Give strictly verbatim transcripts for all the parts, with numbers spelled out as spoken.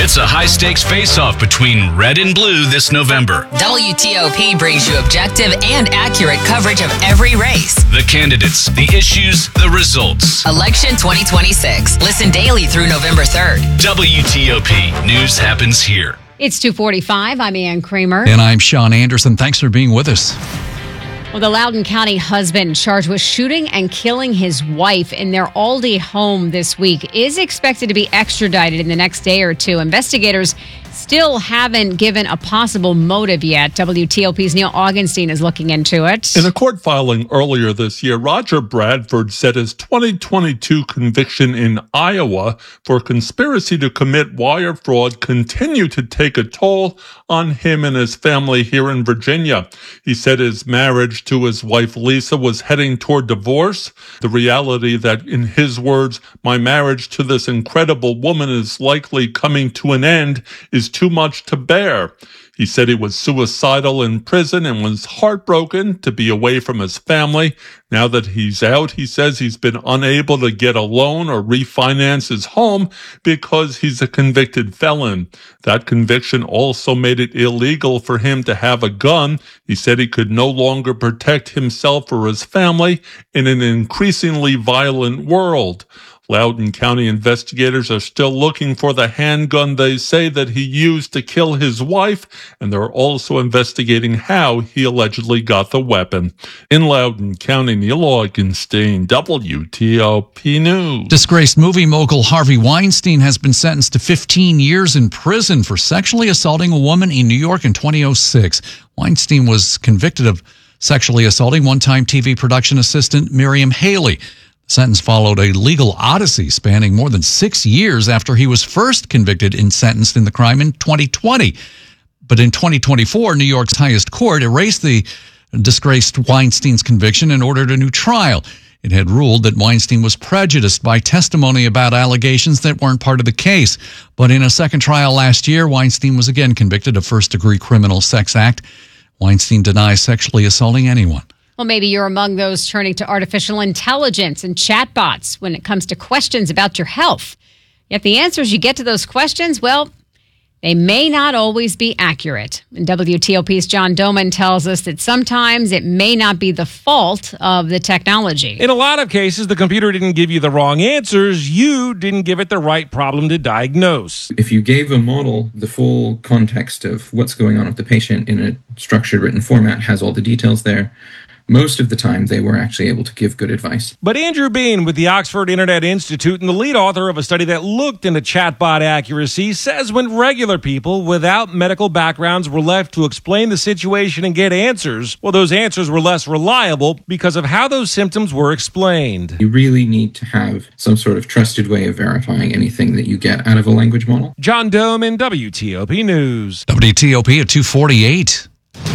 It's a high-stakes face-off between red and blue this November. W T O P brings you objective and accurate coverage of every race. The candidates, the issues, the results. Election twenty twenty-six. Listen daily through November third. W T O P. News happens here. It's two forty-five. I'm Ann Kramer. And I'm Sean Anderson. Thanks for being with us. Well, the Loudoun County husband charged with shooting and killing his wife in their Aldie home this week is expected to be extradited in the next day or two. Investigators still haven't given a possible motive yet. W T O P's Neil Augenstein is looking into it. In a court filing earlier this year, Roger Bradford said his twenty twenty-two conviction in Iowa for conspiracy to commit wire fraud continued to take a toll on him and his family here in Virginia. He said his marriage to his wife Lisa was heading toward divorce. The reality that, in his words, my marriage to this incredible woman is likely coming to an end is too much to bear. He said he was suicidal in prison and was heartbroken to be away from his family. Now that he's out, he says he's been unable to get a loan or refinance his home because he's a convicted felon. That conviction also made it illegal for him to have a gun. He said he could no longer protect himself or his family in an increasingly violent world. Loudoun County investigators are still looking for the handgun they say that he used to kill his wife, and they're also investigating how he allegedly got the weapon. In Loudoun County, Neil Augenstein, W T O P News. Disgraced movie mogul Harvey Weinstein has been sentenced to fifteen years in prison for sexually assaulting a woman in New York in two thousand six. Weinstein was convicted of sexually assaulting one-time T V production assistant Miriam Haley. The sentence followed a legal odyssey spanning more than six years after he was first convicted and sentenced in the crime in twenty twenty. But in twenty twenty-four, New York's highest court erased the disgraced Weinstein's conviction and ordered a new trial. It had ruled that Weinstein was prejudiced by testimony about allegations that weren't part of the case. But in a second trial last year, Weinstein was again convicted of first-degree criminal sex act. Weinstein denies sexually assaulting anyone. Well, maybe you're among those turning to artificial intelligence and chatbots when it comes to questions about your health. Yet the answers you get to those questions, well, they may not always be accurate. And W T O P's John Doman tells us that sometimes it may not be the fault of the technology. In a lot of cases, the computer didn't give you the wrong answers. You didn't give it the right problem to diagnose. If you gave a model the full context of what's going on with the patient in a structured written format, has all the details there, most of the time, they were actually able to give good advice. But Andrew Bean with the Oxford Internet Institute and the lead author of a study that looked into chatbot accuracy says when regular people without medical backgrounds were left to explain the situation and get answers, well, those answers were less reliable because of how those symptoms were explained. You really need to have some sort of trusted way of verifying anything that you get out of a language model. John Doman, W T O P News. W T O P at two forty-eight.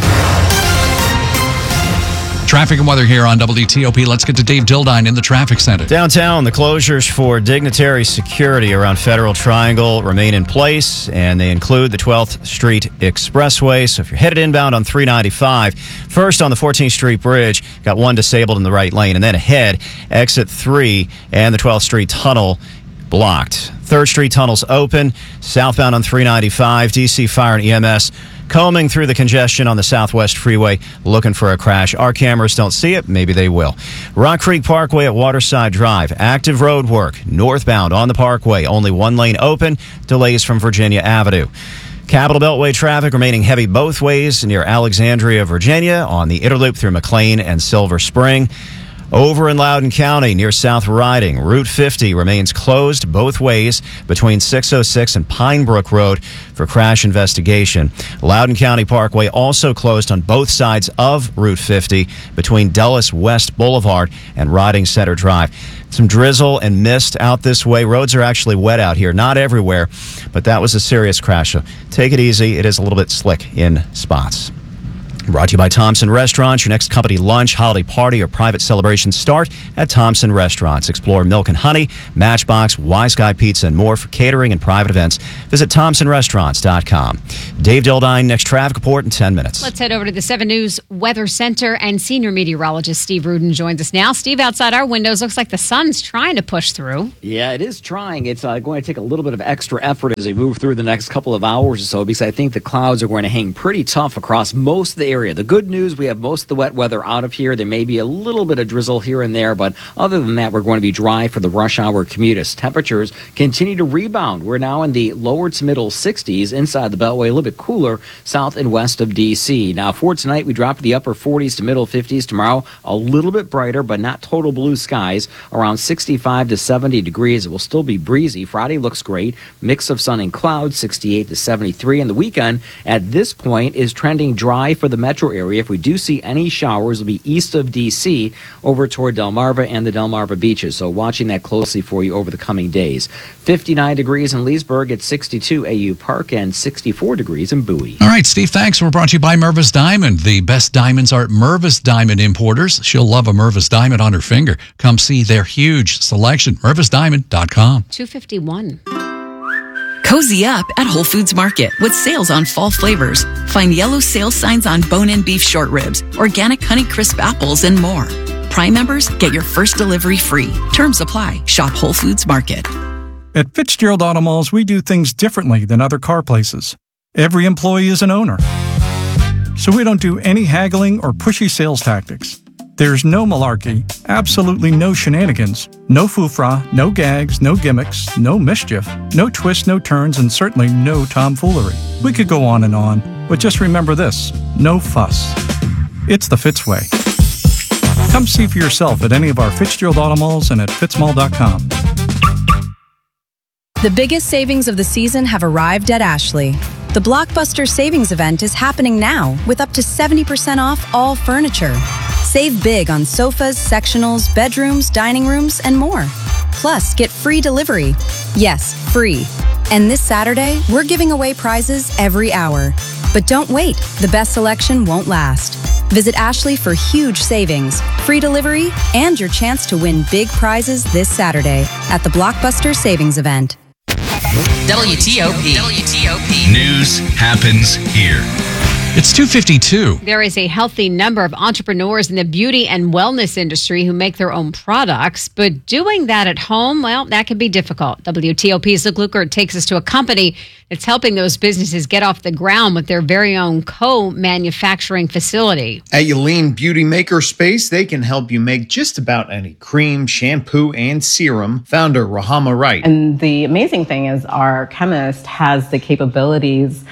Traffic and weather here on W T O P. Let's get to Dave Dildine in the traffic center. Downtown, the closures for dignitary security around Federal Triangle remain in place, and they include the twelfth Street Expressway. So if you're headed inbound on three ninety-five, first on the fourteenth Street Bridge, got one disabled in the right lane, and then ahead, exit three and the twelfth Street Tunnel blocked. third Street Tunnel's open, southbound on three ninety-five, D C Fire and E M S combing through the congestion on the Southwest Freeway, looking for a crash. Our cameras don't see it. Maybe they will. Rock Creek Parkway at Waterside Drive. Active road work. Northbound on the Parkway. Only one lane open. Delays from Virginia Avenue. Capital Beltway traffic remaining heavy both ways near Alexandria, Virginia, on the Interloop through McLean and Silver Spring. Over in Loudoun County, near South Riding, Route fifty remains closed both ways between six oh six and Pinebrook Road for crash investigation. Loudoun County Parkway also closed on both sides of Route fifty between Dulles West Boulevard and Riding Center Drive. Some drizzle and mist out this way. Roads are actually wet out here. Not everywhere, but that was a serious crash. So take it easy. It is a little bit slick in spots. Brought to you by Thompson Restaurants. Your next company lunch, holiday party, or private celebration start at Thompson Restaurants. Explore Milk and Honey, Matchbox, Wise Guy Pizza, and more for catering and private events. Visit thompson restaurants dot com. Dave Dildine, next traffic report in ten minutes. Let's head over to the seven News Weather Center, and senior meteorologist Steve Rudin joins us now. Steve, outside our windows, looks like the sun's trying to push through. Yeah, it is trying. It's uh, going to take a little bit of extra effort as we move through the next couple of hours or so, because I think the clouds are going to hang pretty tough across most of the area. The good news, we have most of the wet weather out of here. There may be a little bit of drizzle here and there, but other than that, we're going to be dry for the rush hour commute as temperatures continue to rebound. We're now in the lower to middle sixties inside the Beltway, a little bit cooler south and west of D C. Now, for tonight, we drop to the upper forties to middle fifties. Tomorrow, a little bit brighter, but not total blue skies, around sixty-five to seventy degrees. It will still be breezy. Friday looks great. Mix of sun and clouds, sixty-eight to seventy-three. And the weekend, at this point, is trending dry for the metro area. If we do see any showers, it'll be east of D C over toward Delmarva and the Delmarva beaches. So watching that closely for you over the coming days. fifty-nine degrees in Leesburg at sixty-two A U Park and sixty-four degrees in Bowie. All right, Steve, thanks. We're brought to you by Mervis Diamond. The best diamonds are at Mervis Diamond Importers. She'll love a Mervis Diamond on her finger. Come see their huge selection. mervis diamond dot com. two fifty-one. Cozy up at Whole Foods Market with sales on fall flavors. Find yellow sales signs on bone-in beef short ribs, organic Honey Crisp apples, and more. Prime members get your first delivery free. Terms apply. Shop Whole Foods Market. At Fitzgerald Auto Malls, we do things differently than other car places. Every employee is an owner. So we don't do any haggling or pushy sales tactics. There's no malarkey, absolutely no shenanigans, no foofra, no gags, no gimmicks, no mischief, no twists, no turns, and certainly no tomfoolery. We could go on and on, but just remember this, no fuss. It's the Fitz way. Come see for yourself at any of our Fitzgerald Auto Malls and at fitz mall dot com. The biggest savings of the season have arrived at Ashley. The Blockbuster Savings Event is happening now with up to seventy percent off all furniture. Save big on sofas, sectionals, bedrooms, dining rooms, and more. Plus, get free delivery. Yes, free. And this Saturday, we're giving away prizes every hour. But don't wait, the best selection won't last. Visit Ashley for huge savings, free delivery, and your chance to win big prizes this Saturday at the Blockbuster Savings Event. W T O P. W T O P. News happens here. It's two fifty-two. There is a healthy number of entrepreneurs in the beauty and wellness industry who make their own products, but doing that at home, well, that can be difficult. W T O P's Luke Lukert takes us to a company that's helping those businesses get off the ground with their very own co-manufacturing facility. At Yaleen Beauty Maker Space, they can help you make just about any cream, shampoo, and serum. Founder Rahama Wright. And the amazing thing is our chemist has the capabilities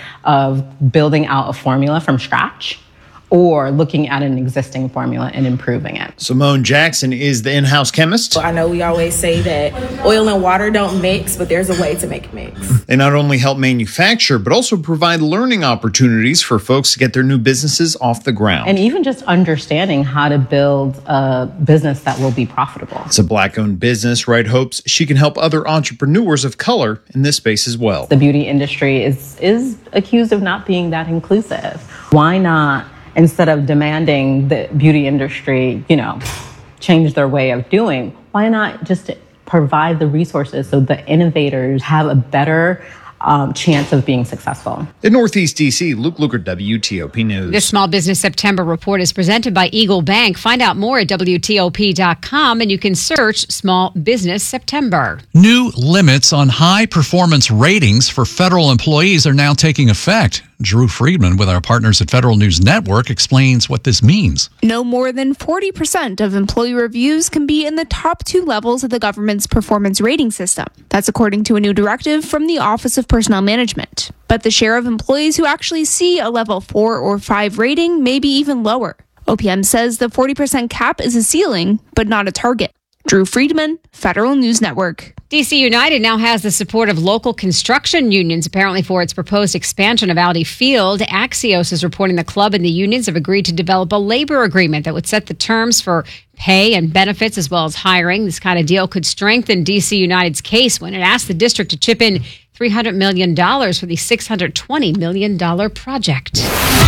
of building out a formula from scratch or looking at an existing formula and improving it. Simone Jackson is the in-house chemist. I know we always say that oil and water don't mix, but there's a way to make it mix. They not only help manufacture, but also provide learning opportunities for folks to get their new businesses off the ground. And even just understanding how to build a business that will be profitable. It's a Black-owned business. Wright hopes she can help other entrepreneurs of color in this space as well. The beauty industry is is accused of not being that inclusive. Why not, instead of demanding the beauty industry, you know, change their way of doing, why not just provide the resources so the innovators have a better um, chance of being successful? In Northeast D C, Luke Lukert, W T O P News. This Small Business September report is presented by Eagle Bank. Find out more at W T O P dot com, and you can search Small Business September. New limits on high performance ratings for federal employees are now taking effect. Drew Friedman with our partners at Federal News Network explains what this means. No more than forty percent of employee reviews can be in the top two levels of the government's performance rating system. That's according to a new directive from the Office of Personnel Management. But the share of employees who actually see a level four or five rating may be even lower. O P M says the forty percent cap is a ceiling, but not a target. Drew Friedman, Federal News Network. D C United now has the support of local construction unions, apparently for its proposed expansion of Audi Field. Axios is reporting the club and the unions have agreed to develop a labor agreement that would set the terms for pay and benefits as well as hiring. This kind of deal could strengthen D C United's case when it asked the district to chip in three hundred million dollars for the six hundred twenty million dollars project.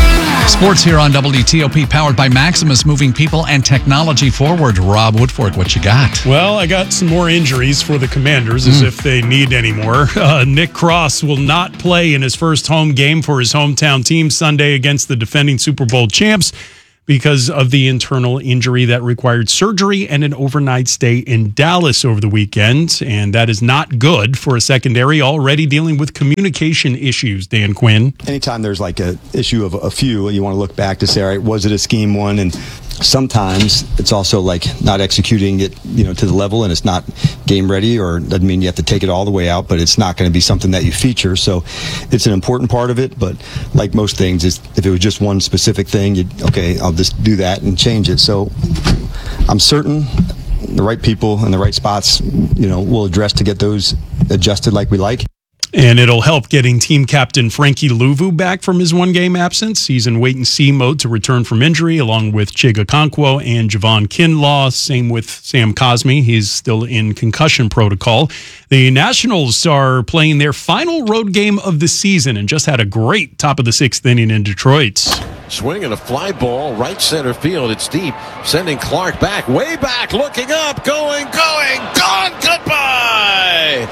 Sports here on W T O P, powered by Maximus, moving people and technology forward. Rob Woodfork, what you got? Well, I got some more injuries for the Commanders, as mm. if they need any more. Uh, Nick Cross will not play in his first home game for his hometown team Sunday against the defending Super Bowl champs because of the internal injury that required surgery and an overnight stay in Dallas over the weekend. And that is not good for a secondary already dealing with communication issues, Dan Quinn. Anytime there's like an issue of a few, you want to look back to say, all right, was it a scheme one? And sometimes it's also like not executing it, you know, to the level, and it's not game ready, or doesn't mean you have to take it all the way out, but it's not going to be something that you feature. So it's an important part of it, but like most things, is if it was just one specific thing, you'd, okay, I'll just do that and change it. So I'm certain the right people in the right spots, you know, will address to get those adjusted like we like. And it'll help getting team captain Frankie Luvu back from his one-game absence. He's in wait-and-see mode to return from injury, along with Chig Okonkwo and Javon Kinlaw. Same with Sam Cosmi. He's still in concussion protocol. The Nationals are playing their final road game of the season and just had a great top of the sixth inning in Detroit. Swing and a fly ball, right center field. It's deep, sending Clark back, way back, looking up, going, going, gone, goodbye!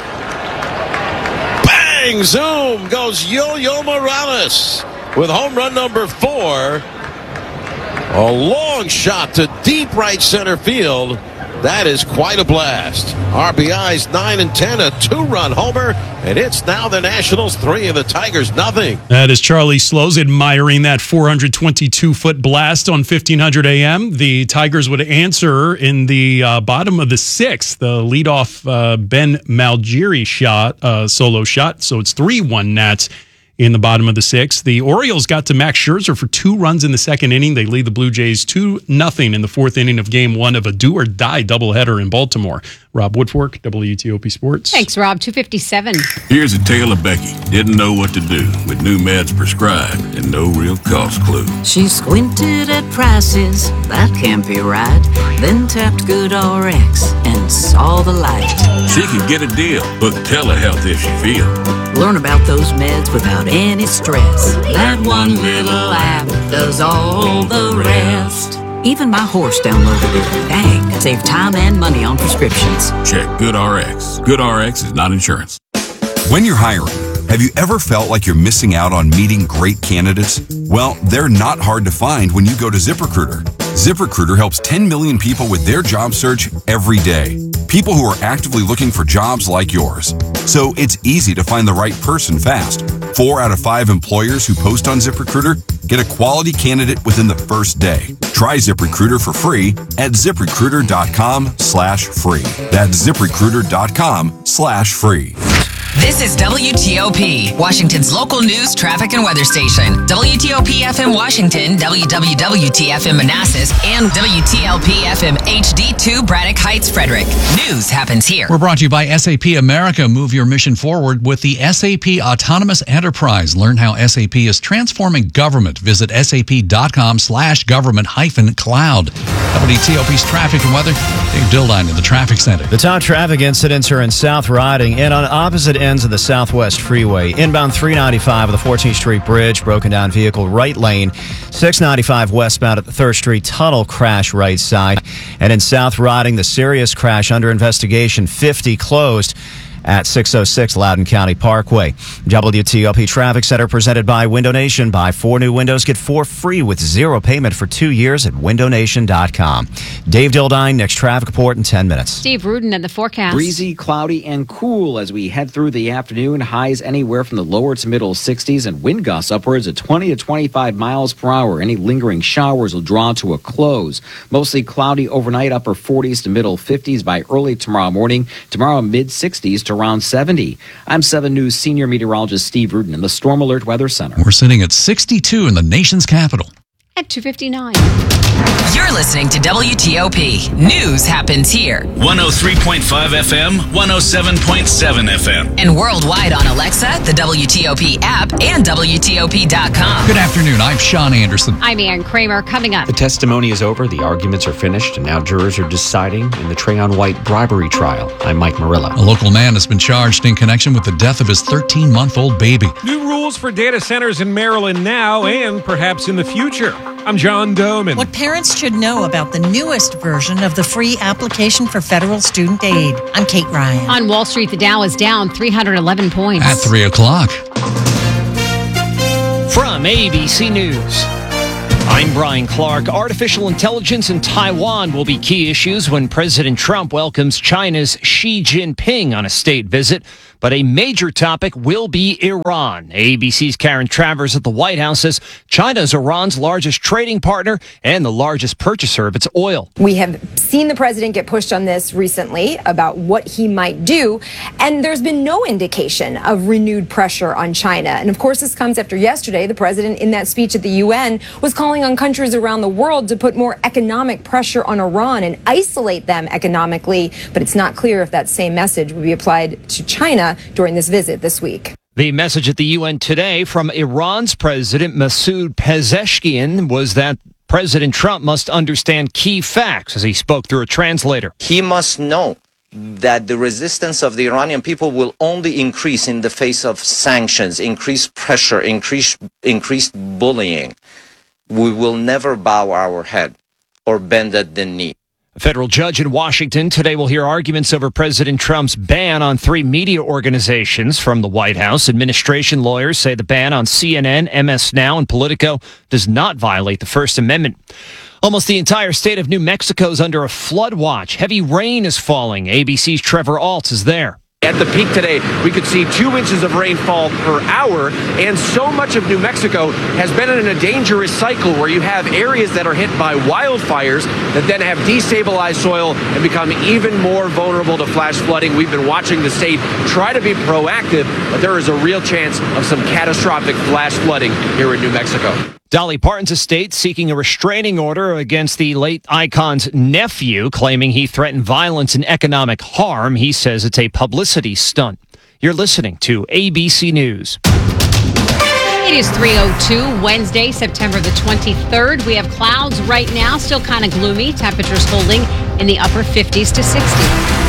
Bang! Zoom goes Yo-Yo Morales with home run number four. A long shot to deep right center field. That is quite a blast. R B Is nine and ten, a two-run homer, and it's now the Nationals three and the Tigers nothing. That is Charlie Slows admiring that four hundred twenty-two foot blast on fifteen hundred A M. The Tigers would answer in the uh, bottom of the sixth, the leadoff uh, Ben Malgiri shot, uh, solo shot. So it's three one Nats in the bottom of the sixth. The Orioles got to Max Scherzer for two runs in the second inning. They lead the Blue Jays two nothing in the fourth inning of game one of a do-or-die doubleheader in Baltimore. Rob Woodfork, W T O P Sports. Thanks, Rob. two fifty-seven. Here's a tale of Becky. Didn't know what to do with new meds prescribed and no real cost clue. She squinted at prices, that can't be right. Then tapped GoodRx and saw the light. She could get a deal, book telehealth if she feels. Learn about those meds without any stress. That one little app does all the rest. Even my horse downloaded it. Dang, save time and money on prescriptions. Check GoodRx. GoodRx is not insurance. When you're hiring, have you ever felt like you're missing out on meeting great candidates? Well, they're not hard to find when you go to ZipRecruiter. ZipRecruiter helps ten million people with their job search every day. People who are actively looking for jobs like yours. So it's easy to find the right person fast. Four out of five employers who post on ZipRecruiter get a quality candidate within the first day. Try ZipRecruiter for free at ZipRecruiter.com slash free. That's ZipRecruiter.com slash free. This is W T O P, Washington's local news, traffic, and weather station. W T O P F M Washington, W W W T F M Manassas, and W T L P F M H D two Braddock Heights, Frederick. News happens here. We're brought to you by S A P America. Move your mission forward with the S A P Autonomous Enterprise. Learn how S A P is transforming government. Visit sap.com slash government hyphen cloud. W T O P's traffic and weather. Dave Dildine in the traffic center. The top traffic incidents are in South Riding and on opposite ends of the Southwest Freeway. Inbound three ninety-five of the fourteenth Street Bridge, broken down vehicle right lane. six ninety-five westbound at the third Street Tunnel, crash right side. And in South Riding, the serious crash under investigation, fifty closed at six oh six Loudoun County Parkway. W T O P Traffic Center presented by Window Nation. Buy four new windows, get four free with zero payment for two years at window nation dot com. Dave Dildine, next traffic report in ten minutes. Steve Rudin and the forecast. Breezy, cloudy, and cool as we head through the afternoon. Highs anywhere from the lower to middle sixties and wind gusts upwards of twenty to twenty-five miles per hour. Any lingering showers will draw to a close. Mostly cloudy overnight, upper forties to middle fifties by early tomorrow morning. Tomorrow, mid sixties to around seventy. I'm seven News senior meteorologist Steve Rudin in the Storm Alert Weather Center. We're sitting at sixty-two in the nation's capital. at two fifty-nine. You're listening to W T O P. News happens here. one oh three point five F M, one oh seven point seven F M. And worldwide on Alexa, the W T O P app, and W T O P dot com. Good afternoon. I'm Sean Anderson. I'm Ann Kramer. Coming up. The testimony is over, the arguments are finished, and now jurors are deciding in the Trayon White bribery trial. I'm Mike Murillo. A local man has been charged in connection with the death of his thirteen-month-old baby. New rules for data centers in Maryland now and perhaps in the future. I'm John Doman. What parents should know about the newest version of the free application for federal student aid. I'm Kate Ryan. On Wall Street, the Dow is down three hundred eleven points. At three o'clock. From A B C News, I'm Brian Clark. Artificial intelligence in Taiwan will be key issues when President Trump welcomes China's Xi Jinping on a state visit. But a major topic will be Iran. A B C's Karen Travers at the White House says China is Iran's largest trading partner and the largest purchaser of its oil. We have seen the president get pushed on this recently about what he might do, and there's been no indication of renewed pressure on China. And of course, this comes after yesterday, the president in that speech at the U N was calling on countries around the world to put more economic pressure on Iran and isolate them economically. But it's not clear if that same message would be applied to China during this visit this week. The message at the U N today from Iran's President Masoud Pezeshkian was that President Trump must understand key facts as he spoke through a translator. He must know that the resistance of the Iranian people will only increase in the face of sanctions, increased pressure, increased, increased bullying. We will never bow our head or bend at the knee. A federal judge in Washington today will hear arguments over President Trump's ban on three media organizations from the White House. Administration lawyers say the ban on C N N, M S Now, and Politico does not violate the First Amendment. Almost the entire state of New Mexico is under a flood watch. Heavy rain is falling. A B C's Trevor Ault is there. At the peak today, we could see two inches of rainfall per hour, and so much of New Mexico has been in a dangerous cycle where you have areas that are hit by wildfires that then have destabilized soil and become even more vulnerable to flash flooding. We've been watching the state try to be proactive, but there is a real chance of some catastrophic flash flooding here in New Mexico. Dolly Parton's estate seeking a restraining order against the late icon's nephew, claiming he threatened violence and economic harm. He says it's a publicity stunt. You're listening to A B C News. It is three oh two, Wednesday, September the twenty-third. We have clouds right now, still kind of gloomy. Temperatures holding in the upper fifties to sixty.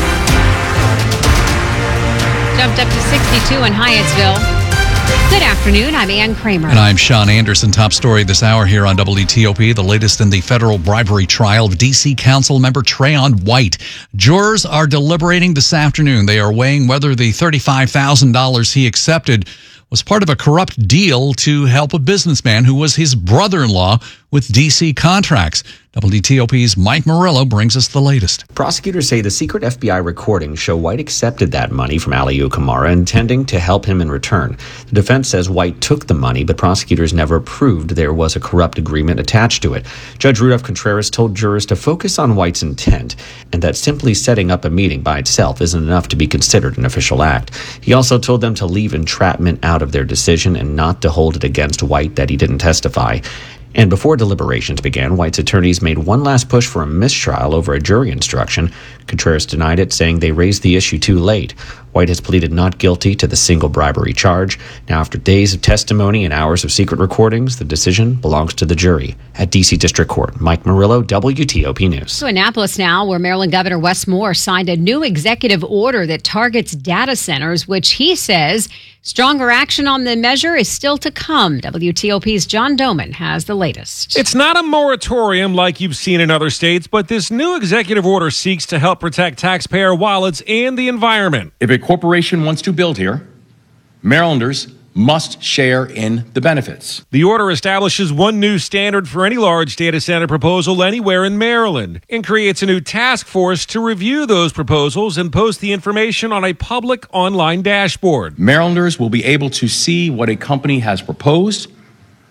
Jumped up to sixty-two in Hyattsville. Good afternoon. I'm Ann Kramer. And I'm Sean Anderson. Top story this hour here on W T O P, the latest in the federal bribery trial of D C Council member Trayon White. Jurors are deliberating this afternoon. They are weighing whether the thirty-five thousand dollars he accepted was part of a corrupt deal to help a businessman who was his brother-in-law with D C contracts. W T O P's Mike Murillo brings us the latest. Prosecutors say the secret F B I recordings show White accepted that money from Aliu Kamara, intending to help him in return. The defense says White took the money, but prosecutors never proved there was a corrupt agreement attached to it. Judge Rudolph Contreras told jurors to focus on White's intent, and that simply setting up a meeting by itself isn't enough to be considered an official act. He also told them to leave entrapment out of their decision and not to hold it against White that he didn't testify. And before deliberations began, White's attorneys made one last push for a mistrial over a jury instruction. Contreras denied it, saying they raised the issue too late. White has pleaded not guilty to the single bribery charge. Now, after days of testimony and hours of secret recordings, the decision belongs to the jury. At D C District Court, Mike Murillo, W T O P News. To Annapolis now, where Maryland Governor Wes Moore signed a new executive order that targets data centers, which he says stronger action on the measure is still to come. W T O P's John Doman has the latest. It's not a moratorium like you've seen in other states, but this new executive order seeks to help protect taxpayer wallets and the environment. If a corporation wants to build here, Marylanders must share in the benefits. The order establishes one new standard for any large data center proposal anywhere in Maryland and creates a new task force to review those proposals and post the information on a public online dashboard. Marylanders will be able to see what a company has proposed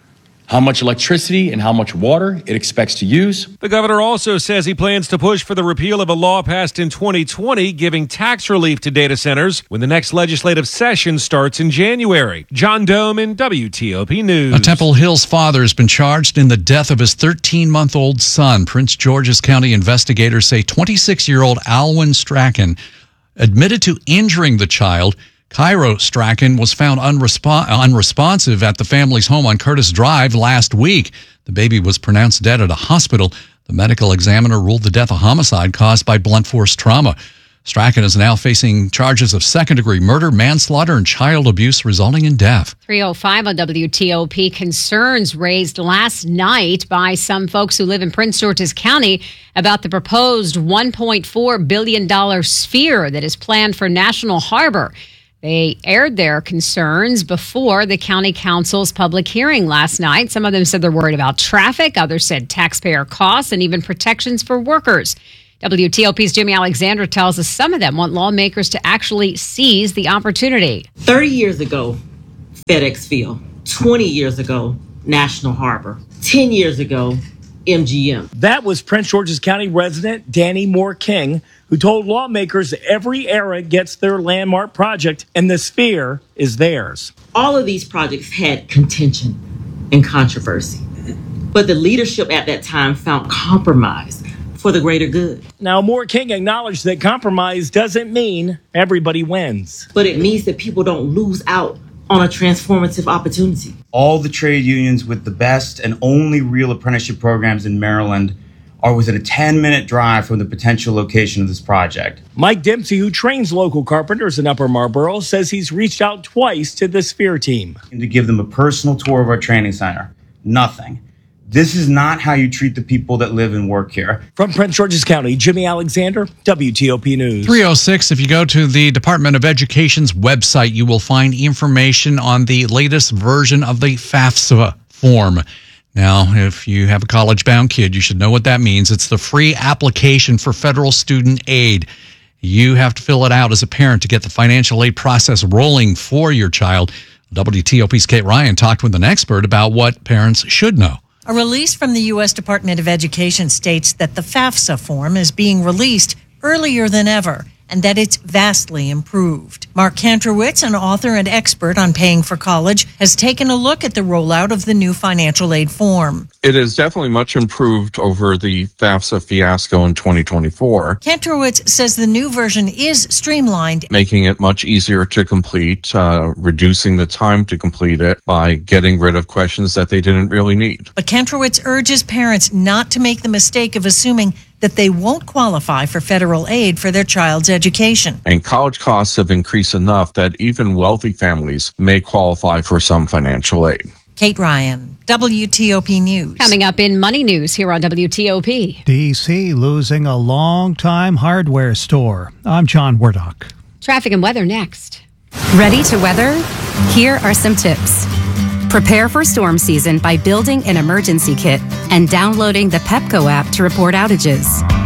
how much electricity and how much water it expects to use. The governor also says he plans to push for the repeal of a law passed in twenty twenty giving tax relief to data centers when the next legislative session starts in January. John Doman, W T O P News. A Temple Hills father has been charged in the death of his thirteen-month-old son. Prince George's County investigators say twenty-six-year-old Alwyn Strachan admitted to injuring the child. Cairo Strachan was found unresp- unresponsive at the family's home on Curtis Drive last week. The baby was pronounced dead at a hospital. The medical examiner ruled the death a homicide caused by blunt force trauma. Strachan is now facing charges of second-degree murder, manslaughter, and child abuse resulting in death. three oh five on W T O P. Concerns raised last night by some folks who live in Prince George's County about the proposed one point four billion dollars sphere that is planned for National Harbor. They aired their concerns before the county council's public hearing last night. Some of them said they're worried about traffic. Others said taxpayer costs and even protections for workers. W T O P's Jimmy Alexander tells us some of them want lawmakers to actually seize the opportunity. thirty years ago, FedEx Field. twenty years ago, National Harbor. ten years ago, M G M. That was Prince George's County resident Danny Moore King, who told lawmakers every era gets their landmark project and the sphere is theirs. All of these projects had contention and controversy, but the leadership at that time found compromise for the greater good. Now, Moore King acknowledged that compromise doesn't mean everybody wins. But it means that people don't lose out on a transformative opportunity. All the trade unions with the best and only real apprenticeship programs in Maryland are within a ten-minute drive from the potential location of this project. Mike Dempsey, who trains local carpenters in Upper Marlboro, says he's reached out twice to the Sphere team. And to give them a personal tour of our training center. Nothing. This is not how you treat the people that live and work here. From Prince George's County, Jimmy Alexander, W T O P News. three oh six, if you go to the Department of Education's website, you will find information on the latest version of the FAFSA form. Now, if you have a college-bound kid, you should know what that means. It's the free application for federal student aid. You have to fill it out as a parent to get the financial aid process rolling for your child. W T O P's Kate Ryan talked with an expert about what parents should know. A release from the U S Department of Education states that the FAFSA form is being released earlier than ever and that it's vastly improved. Mark Kantrowitz, an author and expert on paying for college, has taken a look at the rollout of the new financial aid form. It is definitely much improved over the FAFSA fiasco in twenty twenty-four. Kantrowitz says the new version is streamlined, making it much easier to complete, uh, reducing the time to complete it by getting rid of questions that they didn't really need. But Kantrowitz urges parents not to make the mistake of assuming that they won't qualify for federal aid for their child's education. And college costs have increased enough that even wealthy families may qualify for some financial aid. Kate Ryan, W T O P News. Coming up in Money News here on W T O P. D C losing a long-time hardware store. I'm John Wardock. Traffic and weather next. Ready to weather? Here are some tips. Prepare for storm season by building an emergency kit and downloading the Pepco app to report outages.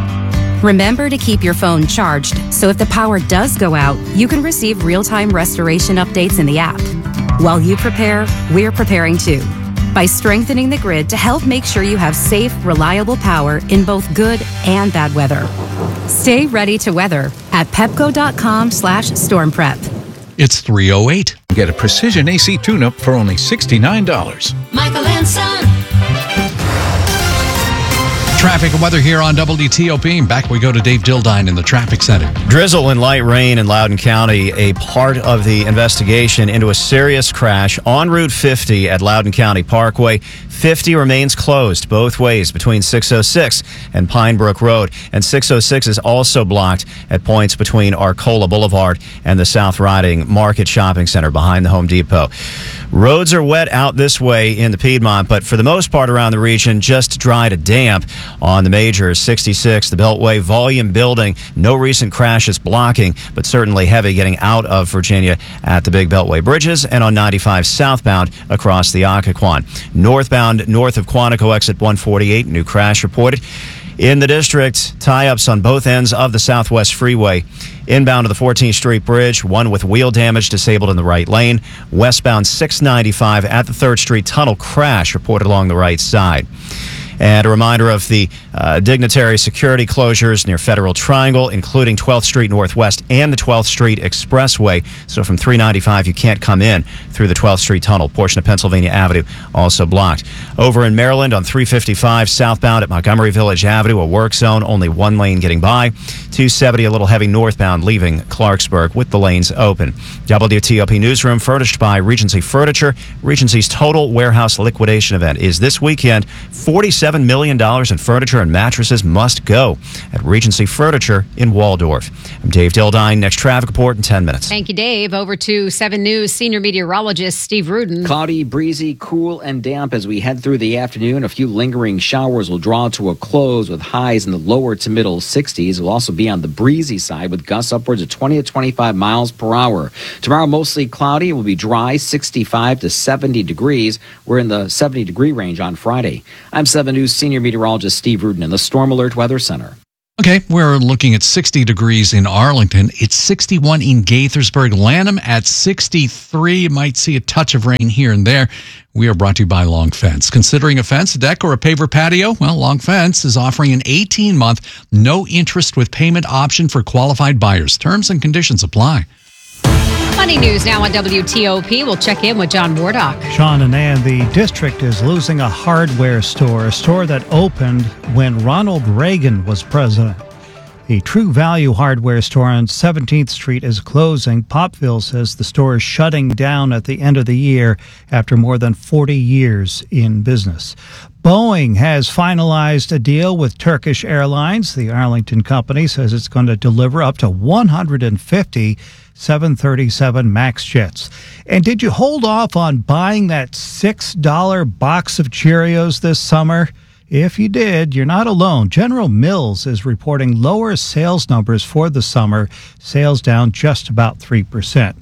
Remember to keep your phone charged, so if the power does go out, you can receive real-time restoration updates in the app. While you prepare, we're preparing too, by strengthening the grid to help make sure you have safe, reliable power in both good and bad weather. Stay ready to weather at pepco.com slash storm prep. It's three oh eight. Get a precision A C tune-up for only sixty-nine dollars. Michael and Son. Traffic and weather here on W T O P. Back we go to Dave Dildine in the traffic center. Drizzle and light rain in Loudoun County, a part of the investigation into a serious crash on Route fifty at Loudoun County Parkway. fifty remains closed both ways between six oh six and Pine Brook Road. And six oh six is also blocked at points between Arcola Boulevard and the South Riding Market Shopping Center behind the Home Depot. Roads are wet out this way in the Piedmont, but for the most part around the region, just dry to damp. On the major sixty-six, the Beltway volume building. No recent crashes blocking, but certainly heavy getting out of Virginia at the big Beltway bridges and on ninety-five southbound across the Occoquan. Northbound north of Quantico, exit one forty-eight, new crash reported. In the district, tie-ups on both ends of the Southwest Freeway. Inbound to the fourteenth Street Bridge, one with wheel damage disabled in the right lane. Westbound six ninety-five at the third Street Tunnel, crash reported along the right side. And a reminder of the uh, dignitary security closures near Federal Triangle, including twelfth Street Northwest and the twelfth Street Expressway. So from three ninety-five, you can't come in through the twelfth Street Tunnel. Portion of Pennsylvania Avenue also blocked. Over in Maryland on three fifty-five southbound at Montgomery Village Avenue, a work zone, only one lane getting by. two seventy, a little heavy northbound leaving Clarksburg with the lanes open. W T O P Newsroom, furnished by Regency Furniture. Regency's total warehouse liquidation event is this weekend. forty-seven million dollars in furniture and mattresses must go at Regency Furniture in Waldorf. I'm Dave Dildine. Next traffic report in ten minutes. Thank you, Dave. Over to seven News senior meteorologist Steve Rudin. Cloudy, breezy, cool, and damp as we head through the afternoon. A few lingering showers will draw to a close with highs in the lower to middle sixties. Will also be on the breezy side with gusts upwards of twenty to twenty-five miles per hour. Tomorrow, mostly cloudy. It will be dry, sixty-five to seventy degrees. We're in the seventy degree range on Friday. I'm seven News senior meteorologist Steve Rudin in the Storm Alert Weather Center. Okay, we're looking at sixty degrees in Arlington. It's sixty-one in Gaithersburg. Lanham at sixty-three. You might see a touch of rain here and there. We are brought to you by Long Fence. Considering a fence, a deck, or a paver patio? Well, Long Fence is offering an eighteen-month, no-interest with payment option for qualified buyers. Terms and conditions apply. Money news now on W T O P. We'll check in with John Wardock. Sean and Ann, the district is losing a hardware store, a store that opened when Ronald Reagan was president. The True Value hardware store on seventeenth Street is closing. Popville says the store is shutting down at the end of the year after more than forty years in business. Boeing has finalized a deal with Turkish Airlines. The Arlington company says it's going to deliver up to one hundred fifty seven thirty-seven MAX jets. And did you hold off on buying that six dollar box of Cheerios this summer? If you did, you're not alone. General Mills is reporting lower sales numbers for the summer, sales down just about three percent.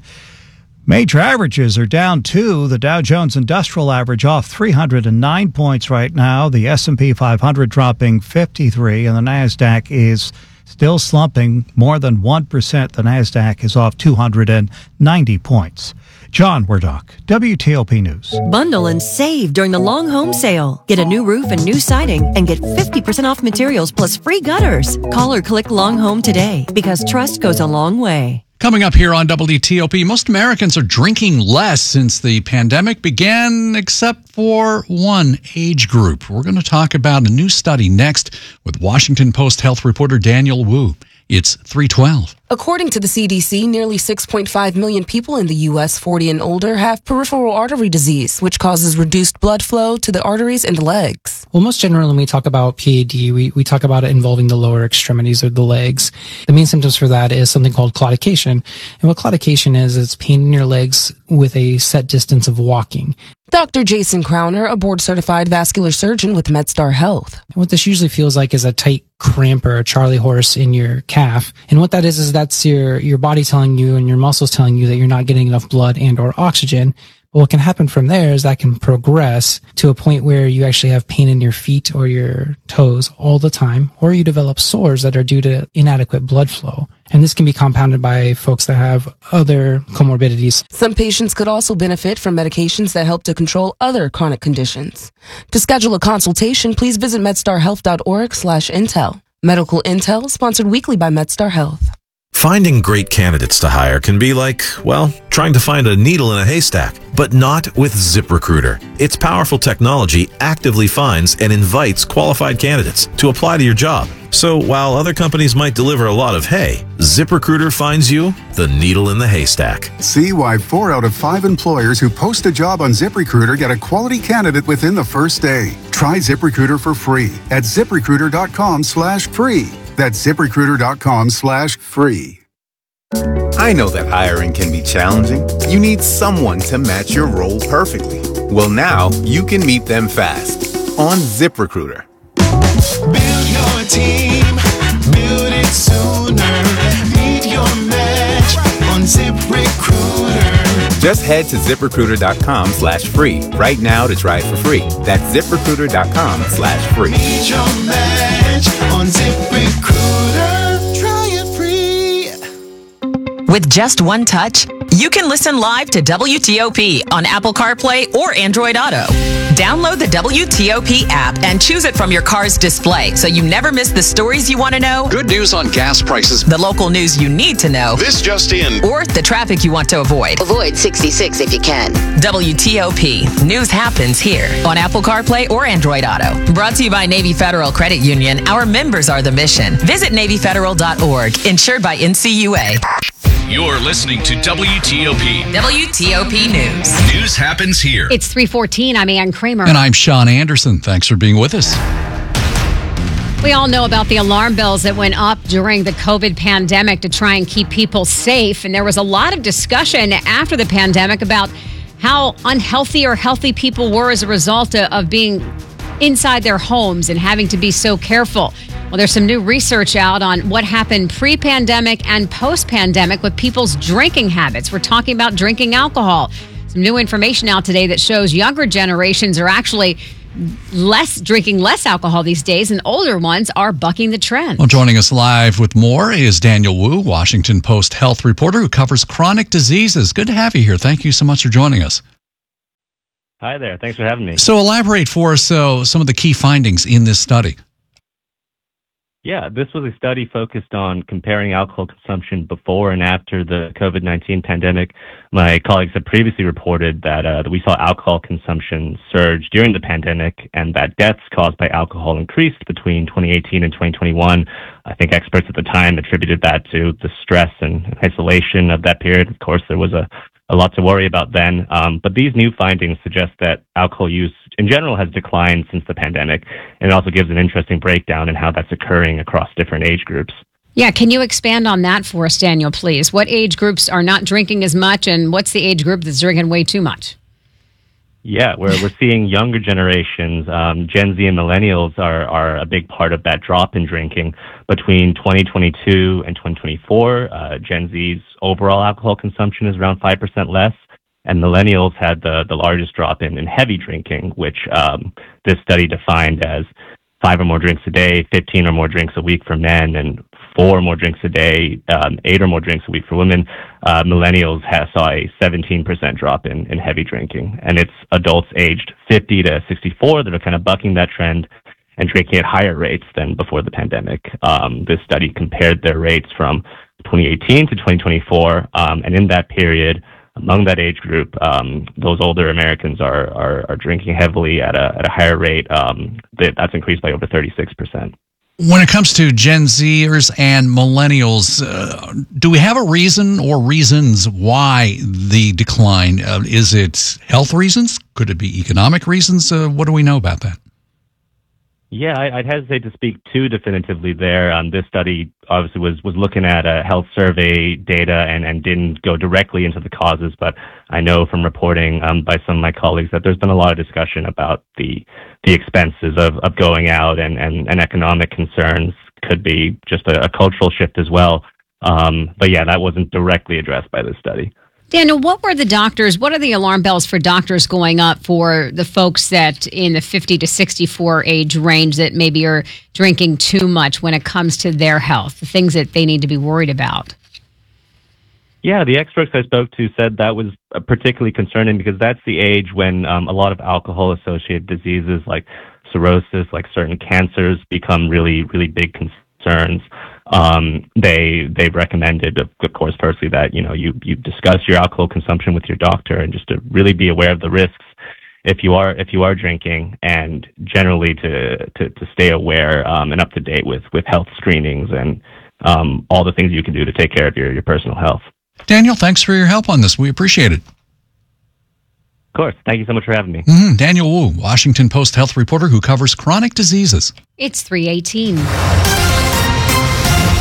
Major averages are down too. The Dow Jones Industrial Average off three hundred nine points right now. The S and P five hundred dropping fifty-three, and the NASDAQ is still slumping more than one percent. The NASDAQ is off two hundred ninety points. John Wardock, W T O P News. Bundle and save during the long home sale. Get a new roof and new siding and get fifty percent off materials plus free gutters. Call or click Long Home today because trust goes a long way. Coming up here on W T O P, most Americans are drinking less since the pandemic began, except for one age group. We're going to talk about a new study next with Washington Post health reporter Daniel Wu. It's three twelve. According to the C D C, nearly six point five million people in the U S forty and older have peripheral artery disease, which causes reduced blood flow to the arteries in the legs. Well, most generally when we talk about P A D, we, we talk about it involving the lower extremities or the legs. The main symptoms for that is something called claudication. And what claudication is, it's pain in your legs with a set distance of walking. Doctor Jason Crowner, a board-certified vascular surgeon with MedStar Health. What this usually feels like is a tight cramp or a Charlie horse in your calf. And what that is, is that's your, your body telling you and your muscles telling you that you're not getting enough blood and or oxygen. But what can happen from there is that can progress to a point where you actually have pain in your feet or your toes all the time, or you develop sores that are due to inadequate blood flow. And this can be compounded by folks that have other comorbidities. Some patients could also benefit from medications that help to control other chronic conditions. To schedule a consultation, please visit medstarhealth.org slash intel. Medical Intel, sponsored weekly by MedStar Health. Finding great candidates to hire can be like, well, trying to find a needle in a haystack, but not with ZipRecruiter. Its powerful technology actively finds and invites qualified candidates to apply to your job. So while other companies might deliver a lot of hay, ZipRecruiter finds you the needle in the haystack. See why four out of five employers who post a job on ZipRecruiter get a quality candidate within the first day. Try ZipRecruiter for free at ZipRecruiter.com slash free. That's ZipRecruiter.com slash free. I know that hiring can be challenging. You need someone to match your role perfectly. Well, now you can meet them fast on ZipRecruiter. Build your team, build it sooner. Meet your match on ZipRecruiter. Just head to ZipRecruiter.com slash free right now to try it for free. That's ZipRecruiter.com slash free. Meet your match. match on ZipRecruiter. Try it free. With just one touch, you can listen live to W T O P on Apple CarPlay or Android Auto. Download the W T O P app and choose it from your car's display so you never miss the stories you want to know, Good news on gas prices. the local news you need to know, This just in. or the traffic you want to avoid. Avoid sixty-six if you can. W T O P. News happens here on Apple CarPlay or Android Auto. Brought to you by Navy Federal Credit Union. Our members are the mission. Visit Navy Federal dot org. Insured by N C U A. You're listening to W T O P. W T O P News. News happens here. It's three fourteen. I'm Ann Kramer. And I'm Sean Anderson. Thanks for being with us. We all know about the alarm bells that went up during the COVID pandemic to try and keep people safe. And there was a lot of discussion after the pandemic about how unhealthy or healthy people were as a result of being inside their homes and having to be so careful. Well, there's some new research out on what happened pre-pandemic and post-pandemic with people's drinking habits. We're talking about drinking alcohol. Some new information out today that shows younger generations are actually less drinking less alcohol these days, and older ones are bucking the trend. Well, joining us live with more is Daniel Wu, Washington Post health reporter who covers chronic diseases. Good to have you here. Thank you so much for joining us. Hi there. Thanks for having me. So elaborate for us so, some of the key findings in this study. Yeah, this was a study focused on comparing alcohol consumption before and after the COVID nineteen pandemic. My colleagues have previously reported that, uh, that we saw alcohol consumption surge during the pandemic and that deaths caused by alcohol increased between twenty eighteen and twenty twenty-one. I think experts at the time attributed that to the stress and isolation of that period. Of course, there was a a lot to worry about then. Um, but these new findings suggest that alcohol use in general has declined since the pandemic. And it also gives an interesting breakdown in how that's occurring across different age groups. Yeah, can you expand on that for us, Daniel, please? What age groups are not drinking as much, and what's the age group that's drinking way too much? Yeah, we're we're seeing younger generations, um, Gen Z and millennials are are a big part of that drop in drinking. Between twenty twenty-two and twenty twenty-four, uh, Gen Z's overall alcohol consumption is around five percent less, and millennials had the, the largest drop in, in heavy drinking, which um, this study defined as five or more drinks a day, fifteen or more drinks a week for men, and four or more drinks a day, um, eight or more drinks a week for women. Uh, millennials has, saw a seventeen percent drop in, in heavy drinking. And it's adults aged fifty to sixty-four that are kind of bucking that trend and drinking at higher rates than before the pandemic. Um, this study compared their rates from twenty eighteen to twenty twenty-four. Um, and in that period, among that age group, um, those older Americans are, are, are drinking heavily at a, at a higher rate. Um, that, that's increased by over thirty-six percent. When it comes to Gen Zers and millennials, uh, do we have a reason or reasons why the decline? Uh, is it health reasons? Could it be economic reasons? Uh, what do we know about that? Yeah, I, I'd hesitate to speak too definitively there. Um, this study obviously was, was looking at uh, health survey data and, and didn't go directly into the causes, but I know from reporting um, by some of my colleagues that there's been a lot of discussion about the the expenses of, of going out and, and, and economic concerns. Could be just a, a cultural shift as well. Um, but yeah, that wasn't directly addressed by this study. Daniel, what were the doctors, what are the alarm bells for doctors going up for the folks that in the fifty to sixty-four age range that maybe are drinking too much when it comes to their health, the things that they need to be worried about? Yeah, the experts I spoke to said that was particularly concerning because that's the age when um, a lot of alcohol-associated diseases like cirrhosis, like certain cancers, become really, really big concerns. Um, they they've recommended, of course, firstly that you know you you discuss your alcohol consumption with your doctor and just to really be aware of the risks if you are if you are drinking, and generally to to, to stay aware um, and up to date with with health screenings and um, all the things you can do to take care of your your personal health. Daniel, thanks for your help on this. We appreciate it. Of course. Thank you so much for having me. Mm-hmm. Daniel Wu, Washington Post health reporter who covers chronic diseases. It's three eighteen.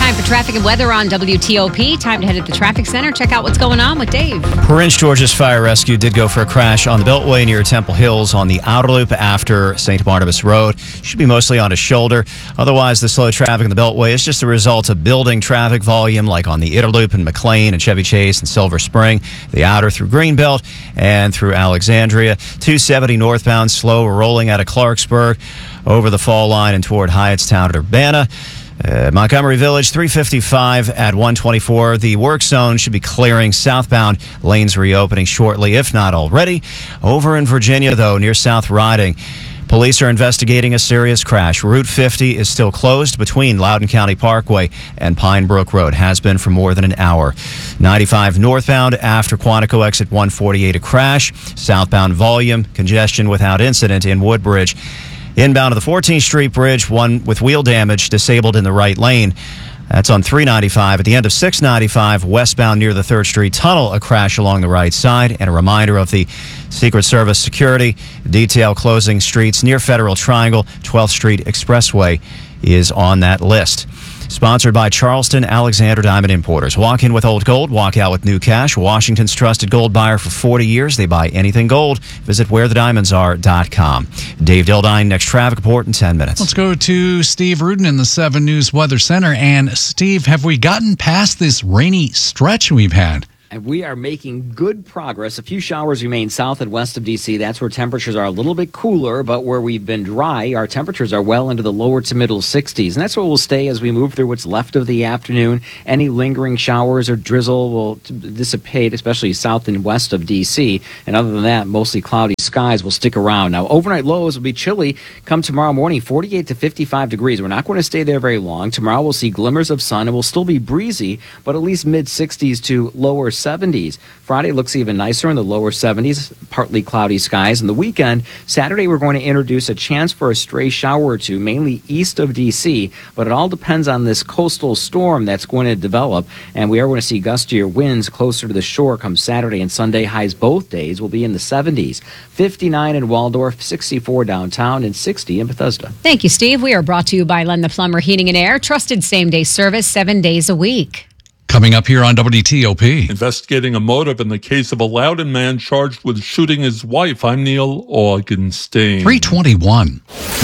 time for traffic and weather on W T O P. Time to head to the traffic center. Check out what's going on with Dave. Prince George's Fire Rescue did go for a crash on the Beltway near Temple Hills on the outer loop after Saint Barnabas Road. Should be mostly on a shoulder. Otherwise, the slow traffic in the Beltway is just a result of building traffic volume like on the inner loop in McLean and Chevy Chase and Silver Spring, the outer through Greenbelt and through Alexandria. two seventy northbound slow rolling out of Clarksburg over the fall line and toward Hyattstown at Urbana. Uh, Montgomery Village, three fifty-five at one twenty-four. The work zone should be clearing southbound. Lanes reopening shortly, if not already. Over in Virginia, though, near South Riding, police are investigating a serious crash. Route fifty is still closed between Loudoun County Parkway and Pine Brook Road. Has been for more than an hour. ninety-five northbound after Quantico exit one forty-eight, a crash. Southbound volume, congestion without incident in Woodbridge. Inbound to the fourteenth Street Bridge, one with wheel damage, disabled in the right lane. That's on three ninety-five. At the end of six ninety-five, westbound near the third Street Tunnel, a crash along the right side. And a reminder of the Secret Service security detail closing streets near Federal Triangle. twelfth Street Expressway is on that list. Sponsored by Charleston Alexander Diamond Importers. Walk in with old gold, walk out with new cash. Washington's trusted gold buyer for forty years. They buy anything gold. Visit where the diamonds are dot com. Dave Dildine, next traffic report in ten minutes. Let's go to Steve Rudin in the seven News Weather Center. And Steve, have we gotten past this rainy stretch we've had? And we are making good progress. A few showers remain south and west of D C. That's where temperatures are a little bit cooler, but where we've been dry, our temperatures are well into the lower to middle sixties. And that's where we'll stay as we move through what's left of the afternoon. Any lingering showers or drizzle will dissipate, especially south and west of D C. And other than that, mostly cloudy skies will stick around. Now, overnight lows will be chilly come tomorrow morning, forty-eight to fifty-five degrees. We're not going to stay there very long. Tomorrow we'll see glimmers of sun. It will still be breezy, but at least mid sixties to lower seventies. Friday looks even nicer in the lower seventies, partly cloudy skies. And the weekend, Saturday, we're going to introduce a chance for a stray shower or two, mainly east of D C, but it all depends on this coastal storm that's going to develop. And we are going to see gustier winds closer to the shore come Saturday and Sunday. Highs both days will be in the seventies. fifty-nine in Waldorf, sixty-four downtown, and sixty in Bethesda. Thank you, Steve. We are brought to you by Len the Plumber Heating and Air. Trusted same-day service seven days a week. Coming up here on W T O P. Investigating a motive in the case of a Loudoun man charged with shooting his wife. I'm Neil Augenstein. three twenty-one.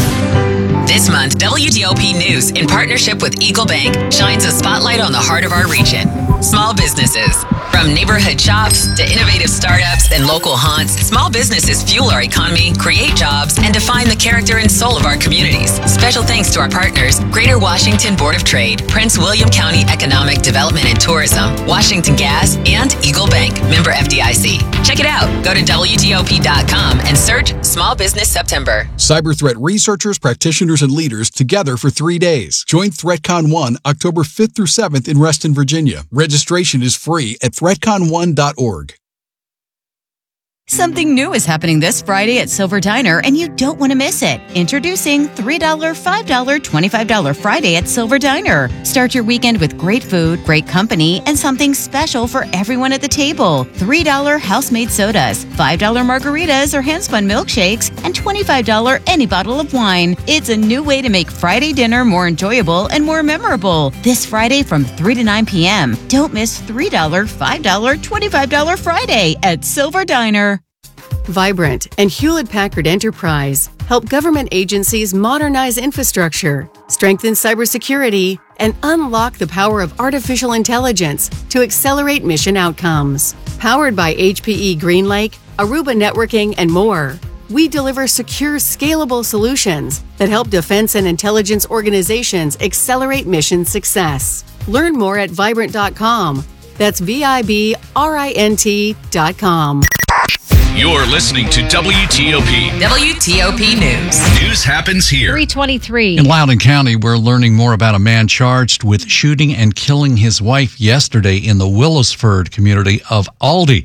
This month, W T O P News, in partnership with Eagle Bank, shines a spotlight on the heart of our region. Small businesses. From neighborhood shops to innovative startups and local haunts, small businesses fuel our economy, create jobs, and define the character and soul of our communities. Special thanks to our partners, Greater Washington Board of Trade, Prince William County Economic Development and Tourism, Washington Gas, and Eagle Bank, member F D I C. Check it out. Go to W T O P dot com and search Small Business September. Cyber threat researchers, practitioners, and leaders together for three days. Join ThreatCon one October fifth through seventh in Reston, Virginia. Registration is free at threat con one dot org. Something new is happening this Friday at Silver Diner, and you don't want to miss it. Introducing three dollars, five dollars, twenty-five dollars Friday at Silver Diner. Start your weekend with great food, great company, and something special for everyone at the table. three dollars house-made sodas, five dollars margaritas or hand-spun milkshakes, and twenty-five dollars any bottle of wine. It's a new way to make Friday dinner more enjoyable and more memorable. This Friday from three to nine p.m. Don't miss three dollars, five dollars, twenty-five dollars Friday at Silver Diner. Vibrant and Hewlett-Packard Enterprise help government agencies modernize infrastructure, strengthen cybersecurity, and unlock the power of artificial intelligence to accelerate mission outcomes. Powered by H P E GreenLake, Aruba Networking, and more, we deliver secure, scalable solutions that help defense and intelligence organizations accelerate mission success. Learn more at vibrant dot com. That's V I B R I N T dot com. You're listening to W T O P. W T O P News. News happens here. three twenty-three. In Loudoun County, we're learning more about a man charged with shooting and killing his wife yesterday in the Willisford community of Aldie.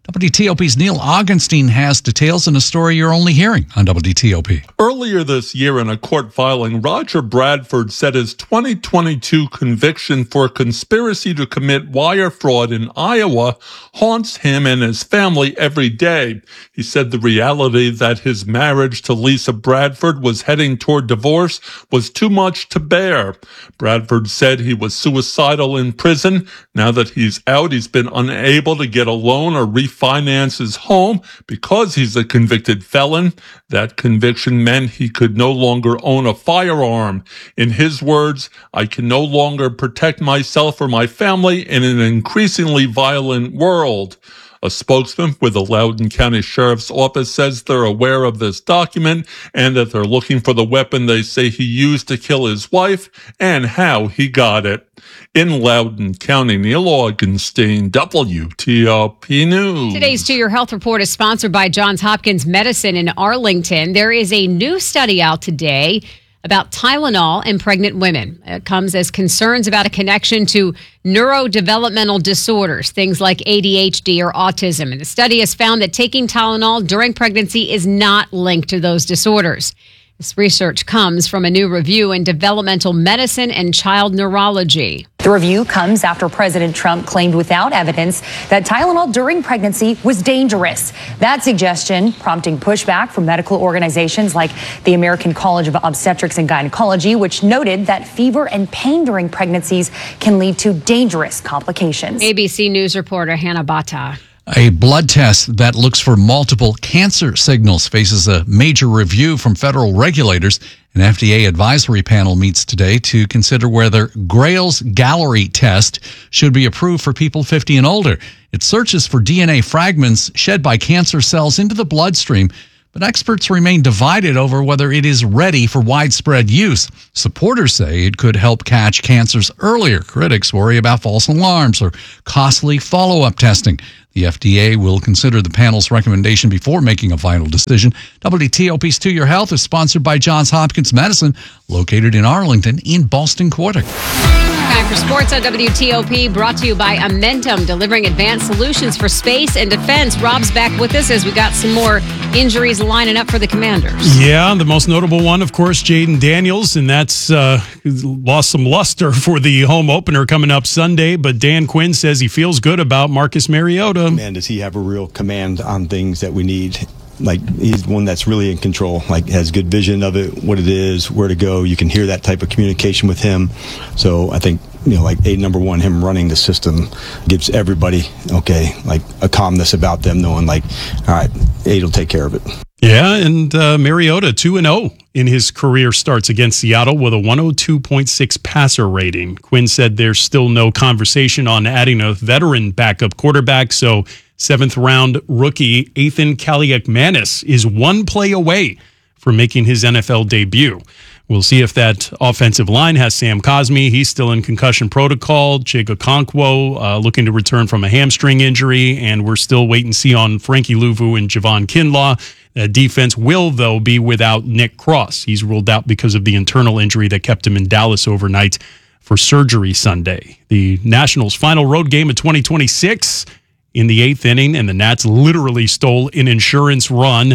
W T O P's Neil Augenstein has details in a story you're only hearing on W T O P. Earlier this year in a court filing, Roger Bradford said his twenty twenty-two conviction for conspiracy to commit wire fraud in Iowa haunts him and his family every day. He said the reality that his marriage to Lisa Bradford was heading toward divorce was too much to bear. Bradford said he was suicidal in prison. Now that he's out, he's been unable to get a loan or refinance his home because he's a convicted felon. That conviction meant he could no longer own a firearm. In his words, I can no longer protect myself or my family in an increasingly violent world. A spokesman with the Loudoun County Sheriff's Office says they're aware of this document and that they're looking for the weapon they say he used to kill his wife and how he got it. In Loudoun County, Neil Augenstein, W T O P News. Today's To Your Health Report is sponsored by Johns Hopkins Medicine in Arlington. There is a new study out today about Tylenol in pregnant women. It comes as concerns about a connection to neurodevelopmental disorders, things like A D H D or autism. And the study has found that taking Tylenol during pregnancy is not linked to those disorders. This research comes from a new review in developmental medicine and child neurology. The review comes after President Trump claimed without evidence that Tylenol during pregnancy was dangerous. That suggestion prompting pushback from medical organizations like the American College of Obstetrics and Gynecology, which noted that fever and pain during pregnancies can lead to dangerous complications. A B C News reporter Hannah Bata. A blood test that looks for multiple cancer signals faces a major review from federal regulators. An F D A advisory panel meets today to consider whether Grail's Gallery test should be approved for people fifty and older. It searches for D N A fragments shed by cancer cells into the bloodstream, but experts remain divided over whether it is ready for widespread use. Supporters say it could help catch cancers earlier. Critics worry about false alarms or costly follow-up testing. The F D A will consider the panel's recommendation before making a final decision. W T O P's To Your Health is sponsored by Johns Hopkins Medicine, located in Arlington in Boston Quarter. Time for sports on W T O P, brought to you by Amentum, delivering advanced solutions for space and defense. Rob's back with us as we got some more injuries lining up for the Commanders. Yeah, the most notable one, of course, Jaden Daniels, and that's uh, lost some luster for the home opener coming up Sunday. But Dan Quinn says he feels good about Marcus Mariota. Man, does he have a real command on things that we need? Like, he's one that's really in control, like has good vision of it, what it is, where to go. You can hear that type of communication with him. So I think, you know, like a number one, him running the system gives everybody, okay, like a calmness about them, knowing like, all right, Aid will take care of it. Yeah, and uh, Mariota two and oh in his career starts against Seattle with a one oh two point six passer rating. Quinn said there's still no conversation on adding a veteran backup quarterback, so seventh round rookie Ethan Kaliakmanis is one play away from making his N F L debut. We'll see if that offensive line has Sam Cosmi. He's still in concussion protocol. Chig Okonkwo uh, looking to return from a hamstring injury, and we're still waiting to see on Frankie Louvu and Javon Kinlaw. That defense will, though, be without Nick Cross. He's ruled out because of the internal injury that kept him in Dallas overnight for surgery Sunday. The Nationals' final road game of twenty twenty-six in the eighth inning, and the Nats literally stole an insurance run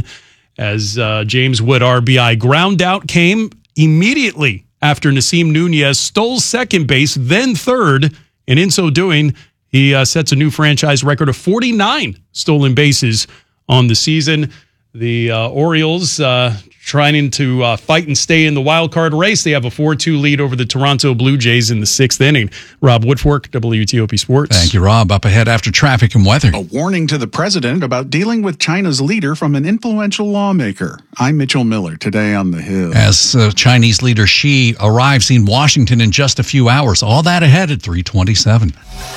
as uh, James Wood R B I ground out came immediately after Nasim Nunez stole second base, then third, and in so doing, he uh, sets a new franchise record of forty-nine stolen bases on the season. The uh, Orioles uh, trying to uh, fight and stay in the wild card race. They have a four two lead over the Toronto Blue Jays in the sixth inning. Rob Woodfork, W T O P Sports. Thank you, Rob. Up ahead after traffic and weather. A warning to the president about dealing with China's leader from an influential lawmaker. I'm Mitchell Miller, today on The Hill. As uh, Chinese leader Xi arrives in Washington in just a few hours. All that ahead at three twenty-seven.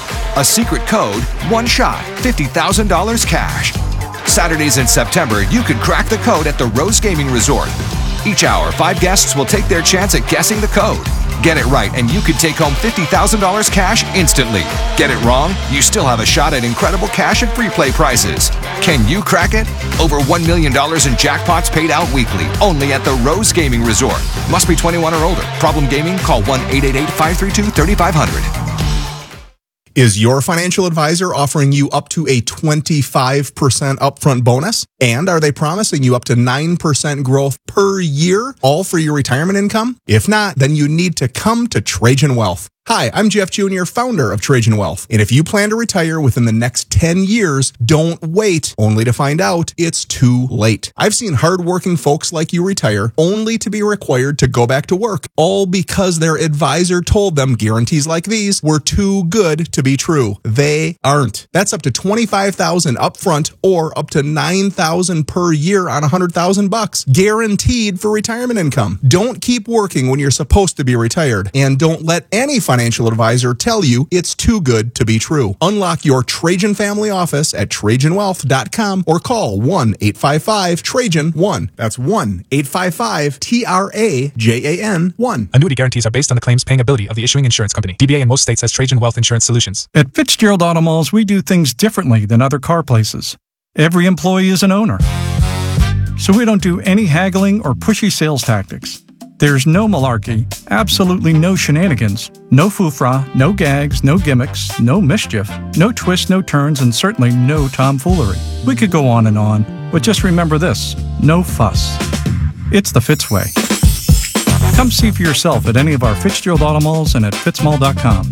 A secret code, one shot, fifty thousand dollars cash. Saturdays in September, you could crack the code at the Rose Gaming Resort. Each hour, five guests will take their chance at guessing the code. Get it right, and you could take home fifty thousand dollars cash instantly. Get it wrong? You still have a shot at incredible cash and free play prizes. Can you crack it? Over one million dollars in jackpots paid out weekly, only at the Rose Gaming Resort. Must be twenty-one or older. Problem gaming? Call one eight eight eight, five three two, three five zero zero. Is your financial advisor offering you up to a twenty-five percent upfront bonus? And are they promising you up to nine percent growth per year, all for your retirement income? If not, then you need to come to Trajan Wealth. Hi, I'm Jeff Junior, founder of Trajan Wealth. And if you plan to retire within the next ten years, don't wait only to find out it's too late. I've seen hardworking folks like you retire only to be required to go back to work, all because their advisor told them guarantees like these were too good to be true. They aren't. That's up to twenty-five thousand dollars upfront or up to nine thousand dollars per year on one hundred thousand bucks, guaranteed for retirement income. Don't keep working when you're supposed to be retired, and don't let any financial financial advisor tell you it's too good to be true. Unlock your Trajan family office at Trajan Wealth dot com or call one eight five five Trajan one. That's one eight five five T R A J A N one. Annuity guarantees are based on the claims paying ability of the issuing insurance company. D B A in most states has Trajan Wealth Insurance Solutions. At Fitzgerald Auto Malls, we do things differently than other car places. Every employee is an owner. So we don't do any haggling or pushy sales tactics. There's no malarkey, absolutely no shenanigans, no foofra, no gags, no gimmicks, no mischief, no twists, no turns, and certainly no tomfoolery. We could go on and on, but just remember this, no fuss. It's the Fitz way. Come see for yourself at any of our Fitzgerald Auto Malls and at fitzmall dot com.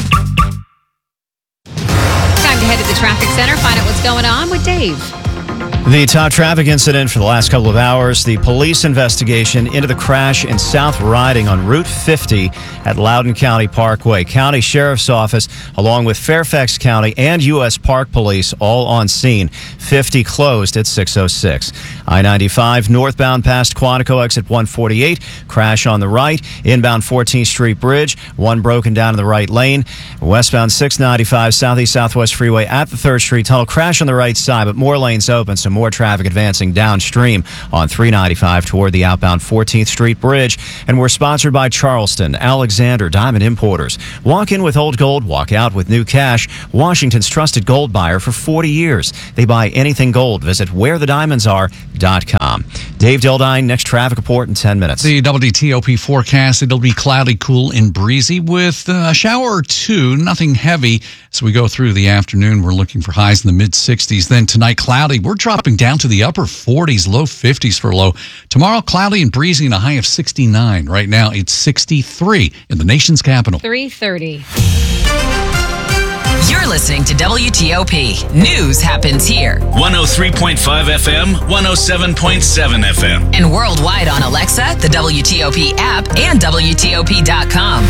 Time to head to the traffic center, find out what's going on with Dave. The top traffic incident for the last couple of hours, the police investigation into the crash in South Riding on Route fifty at Loudoun County Parkway. County Sheriff's Office, along with Fairfax County and U S Park Police, all on scene. fifty closed at six oh six. I ninety-five northbound past Quantico, exit one forty-eight. Crash on the right. Inbound fourteenth Street Bridge. One broken down in the right lane. Westbound six ninety-five Southeast Southwest Freeway at the third Street Tunnel. Crash on the right side, but more lanes open, so more traffic advancing downstream on three ninety-five toward the outbound fourteenth Street Bridge. And we're sponsored by Charleston, Alexander Diamond Importers. Walk in with old gold, walk out with new cash. Washington's trusted gold buyer for forty years. They buy anything gold. Visit where the diamonds are dot com. Dave Dildine, next traffic report in ten minutes. The W T O P forecast, it'll be cloudy, cool, and breezy with a shower or two, nothing heavy. As we go through the afternoon, we're looking for highs in the mid sixties. Then tonight, cloudy. We're dropping down to the upper forties, low fifties for low. Tomorrow, cloudy and breezy and a high of sixty-nine. Right now, it's sixty-three in the nation's capital. three thirty. You're listening to W T O P. News happens here. one oh three point five F M, one oh seven point seven F M. And worldwide on Alexa, the W T O P app, and W T O P dot com.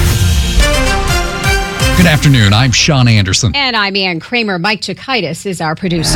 Good afternoon. I'm Sean Anderson. And I'm Ann Kramer. Mike Chikaitis is our producer.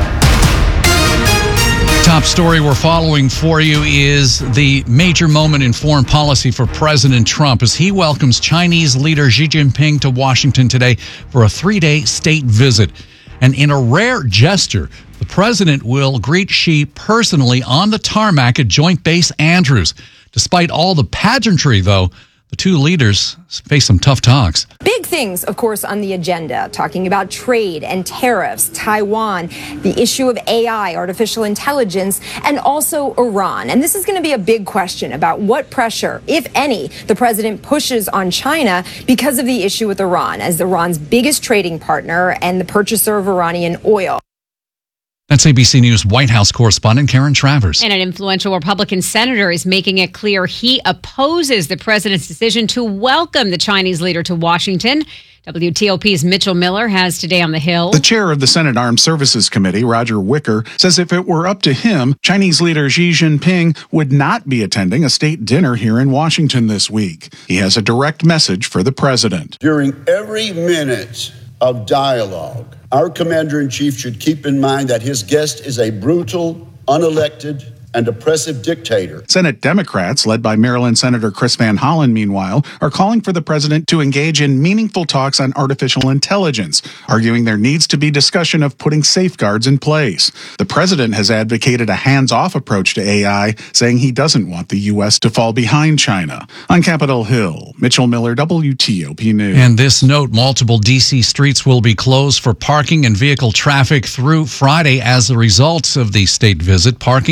Top story we're following for you is the major moment in foreign policy for President Trump as he welcomes Chinese leader Xi Jinping to Washington today for a three-day state visit. And in a rare gesture, the president will greet Xi personally on the tarmac at Joint Base Andrews. Despite all the pageantry, though, the two leaders face some tough talks. Big things, of course, on the agenda, talking about trade and tariffs, Taiwan, the issue of A I, artificial intelligence, and also Iran. And this is going to be a big question about what pressure, if any, the president pushes on China because of the issue with Iran, as Iran's biggest trading partner and the purchaser of Iranian oil. That's A B C News White House correspondent Karen Travers. And an influential Republican senator is making it clear he opposes the president's decision to welcome the Chinese leader to Washington. W T O P's Mitchell Miller has today on the Hill. The chair of the Senate Armed Services Committee, Roger Wicker, says if it were up to him, Chinese leader Xi Jinping would not be attending a state dinner here in Washington this week. He has a direct message for the president. During every minute of dialogue, our commander-in-chief should keep in mind that his guest is a brutal, unelected, and oppressive dictator. Senate Democrats, led by Maryland Senator Chris Van Hollen, meanwhile, are calling for the president to engage in meaningful talks on artificial intelligence, arguing there needs to be discussion of putting safeguards in place. The president has advocated a hands-off approach to A I, saying he doesn't want the U S to fall behind China. On Capitol Hill, Mitchell Miller, W T O P News. And this note, multiple D C streets will be closed for parking and vehicle traffic through Friday as a result of the state visit. Parking and traffic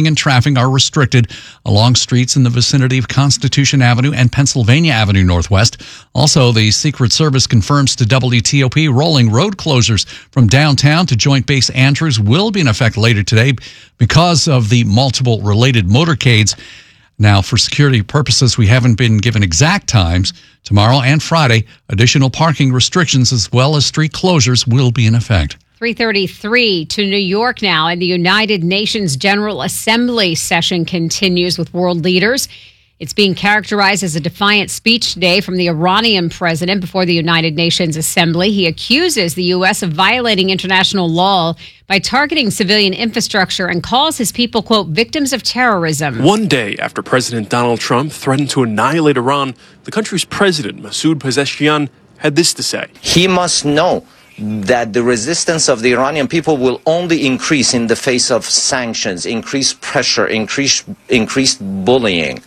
surfing are restricted along streets in the vicinity of Constitution Avenue and Pennsylvania Avenue Northwest. Also, the Secret Service confirms to W T O P rolling road closures from downtown to Joint Base Andrews will be in effect later today because of the multiple related motorcades. Now, for security purposes, we haven't been given exact times. Tomorrow and Friday, additional parking restrictions as well as street closures will be in effect. three thirty-three to New York now, and the United Nations General Assembly session continues with world leaders. It's being characterized as a defiant speech today from the Iranian president before the United Nations Assembly. He accuses the U S of violating international law by targeting civilian infrastructure and calls his people, quote, victims of terrorism. One day after President Donald Trump threatened to annihilate Iran, the country's president, Masoud Pezeshkian, had this to say. He must know that the resistance of the Iranian people will only increase in the face of sanctions, increased pressure, increased, increased bullying.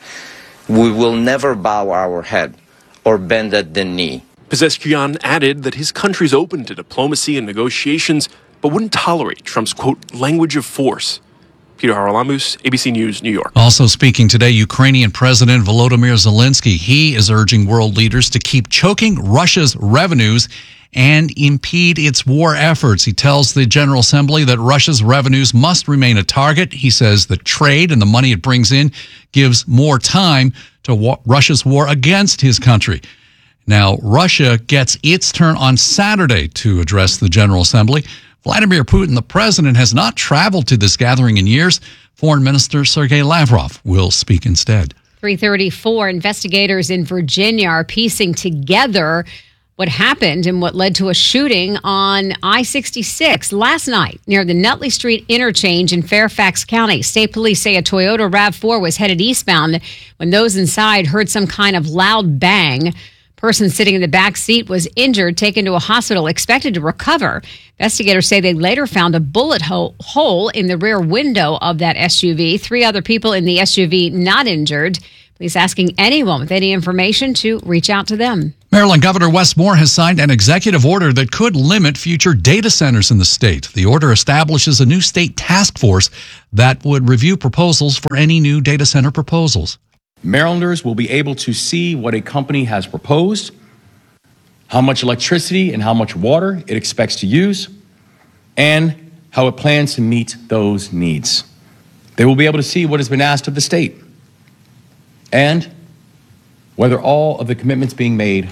We will never bow our head or bend at the knee. Pezeshkian added that his country's open to diplomacy and negotiations, but wouldn't tolerate Trump's, quote, language of force. Peter Haralamus, A B C News, New York. Also speaking today, Ukrainian President Volodymyr Zelensky. He is urging world leaders to keep choking Russia's revenues and impede its war efforts. He tells the General Assembly that Russia's revenues must remain a target. He says that trade and the money it brings in gives more time to wa- Russia's war against his country. Now, Russia gets its turn on Saturday to address the General Assembly. Vladimir Putin, the president, has not traveled to this gathering in years. Foreign Minister Sergei Lavrov will speak instead. three thirty-four, investigators in Virginia are piecing together what happened and what led to a shooting on I sixty-six last night near the Nutley Street interchange in Fairfax County. State police say a Toyota RAV four was headed eastbound when those inside heard some kind of loud bang. Person sitting in the back seat was injured, taken to a hospital, expected to recover. Investigators say they later found a bullet hole, hole in the rear window of that S U V. Three other people in the S U V not injured. Police asking anyone with any information to reach out to them. Maryland Governor Wes Moore has signed an executive order that could limit future data centers in the state. The order establishes a new state task force that would review proposals for any new data center proposals. Marylanders will be able to see what a company has proposed, how much electricity and how much water it expects to use, and how it plans to meet those needs. They will be able to see what has been asked of the state and whether all of the commitments being made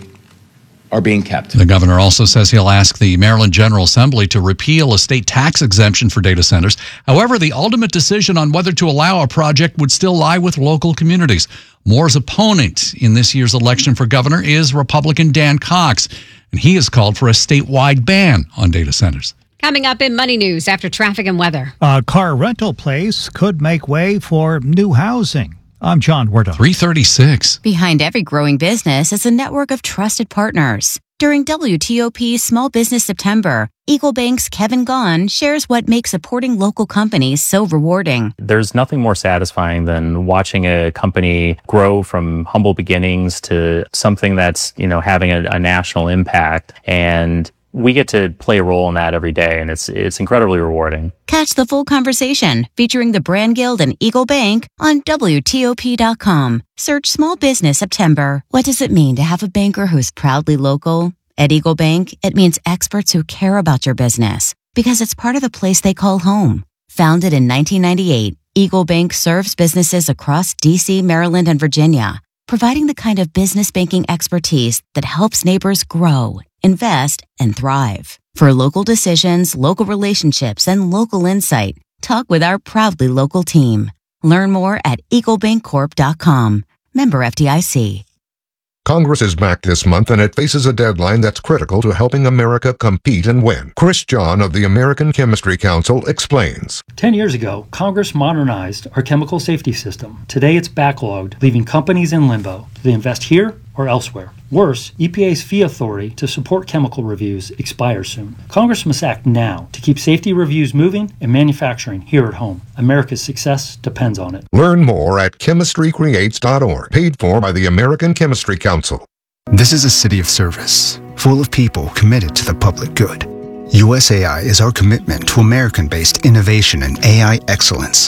are being kept. The governor also says he'll ask the Maryland General Assembly to repeal a state tax exemption for data centers. However, the ultimate decision on whether to allow a project would still lie with local communities. Moore's opponent in this year's election for governor is Republican Dan Cox, and he has called for a statewide ban on data centers. Coming up in Money News after traffic and weather. A car rental place could make way for new housing. I'm John Werda. three thirty-six. Behind every growing business is a network of trusted partners. During W T O P's Small Business September, Eagle Bank's Kevin Gaughan shares what makes supporting local companies so rewarding. There's nothing more satisfying than watching a company grow from humble beginnings to something that's, you know, having a, a national impact. And we get to play a role in that every day, and it's it's incredibly rewarding. Catch the full conversation featuring the Brand Guild and Eagle Bank on W T O P dot com. Search Small Business September. What does it mean to have a banker who's proudly local? At Eagle Bank, it means experts who care about your business because it's part of the place they call home. Founded in nineteen ninety-eight, Eagle Bank serves businesses across D C, Maryland, and Virginia, providing the kind of business banking expertise that helps neighbors grow, invest, and thrive. For local decisions, local relationships, and local insight, talk with our proudly local team. Learn more at eagle bank corp dot com. Member F D I C. Congress is back this month, and it faces a deadline that's critical to helping America compete and win. Chris John of the American Chemistry Council explains. Ten years ago, Congress modernized our chemical safety system. Today it's backlogged, leaving companies in limbo. Do they invest here or elsewhere? Worse, E P A's fee authority to support chemical reviews expires soon. Congress must act now to keep safety reviews moving and manufacturing here at home. America's success depends on it. Learn more at chemistry creates dot org, paid for by the American Chemistry Council. This is a city of service, full of people committed to the public good. U S A I is our commitment to American-based innovation and A I excellence.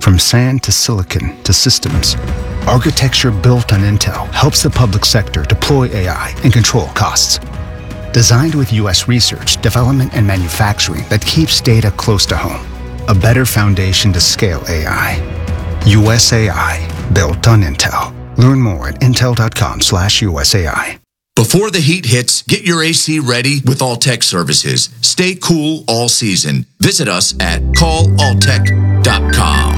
From sand to silicon to systems, architecture built on Intel helps the public sector deploy A I and control costs. Designed with U S research, development, and manufacturing that keeps data close to home. A better foundation to scale A I. U S A I, built on Intel. Learn more at intel.com slash USAI. Before the heat hits, get your A C ready with Alltech Services. Stay cool all season. Visit us at call alltech dot com.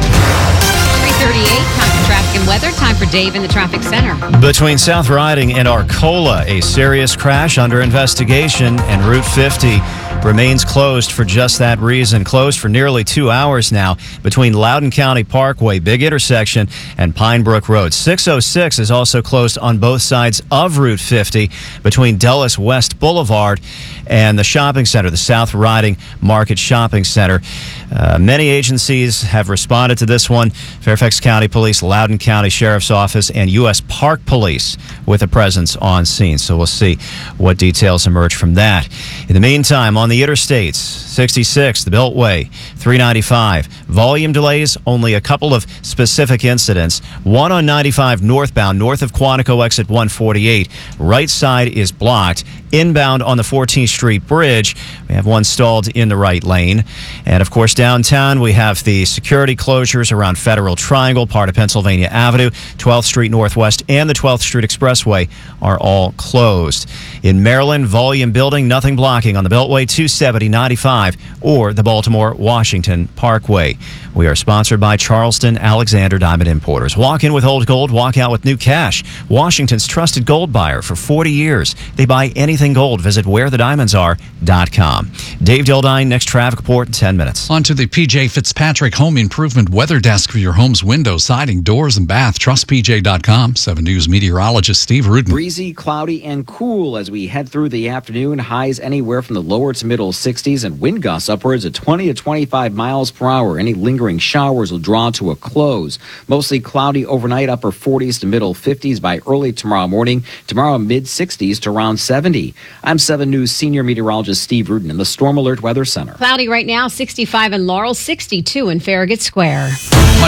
three thirty-eight, time for traffic and weather. Time for Dave in the traffic center. Between South Riding and Arcola, a serious crash under investigation, and Route fifty remains closed for just that reason. Closed for nearly two hours now between Loudoun County Parkway, big intersection, and Pine Brook Road. six oh six is also closed on both sides of Route fifty between Dulles West Boulevard and the shopping center, the South Riding Market Shopping Center. Uh, many agencies have responded to this one. Fairfax County Police, Loudoun County Sheriff's Office, and U S Park Police with a presence on scene. So we'll see what details emerge from that. In the meantime, on the interstates, sixty-six, the Beltway, three ninety-five. Volume delays, only a couple of specific incidents. One on ninety-five northbound, north of Quantico, exit one forty-eight. Right side is blocked. Inbound on the fourteenth Street Bridge, we have one stalled in the right lane. And of course, downtown, we have the security closures around Federal Triangle, part of Pennsylvania Avenue, twelfth Street Northwest, and the twelfth Street Expressway are all closed. In Maryland, volume building, nothing blocking on the Beltway, two seventy, ninety-five, or the Baltimore-Washington Parkway. We are sponsored by Charleston Alexander Diamond Importers. Walk in with old gold, walk out with new cash. Washington's trusted gold buyer for forty years. They buy anything gold. Visit where the diamonds are dot com. Dave Dildine, next traffic report in ten minutes. On to the P J Fitzpatrick Home Improvement Weather Desk for your home's windows, siding, doors, and bath. Trust P J dot com. seven News meteorologist Steve Rudin. Breezy, cloudy, and cool as we head through the afternoon. Highs anywhere from the lower to middle sixties and wind gusts upwards of twenty to twenty-five miles per hour. Any lingering showers will draw to a close. Mostly cloudy overnight, upper forties to middle fifties by early tomorrow morning. Tomorrow, mid sixties to around seventy. I'm seven News senior meteorologist Steve Rudin in the Storm Alert Weather Center. Cloudy right now, sixty-five in Laurel, sixty-two in Farragut Square.